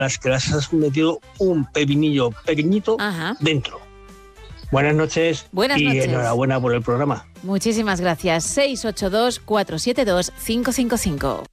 las que las has metido un pepinillo pequeñito dentro. Buenas noches. Buenas noches. Enhorabuena por el programa. Muchísimas gracias. 682-472-555.